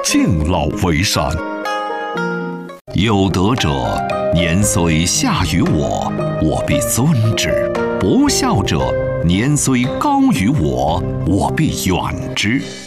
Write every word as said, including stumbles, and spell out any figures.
敬老为善。有德者，年虽下于我，我必尊之；不孝者，年虽高于我，我必远之。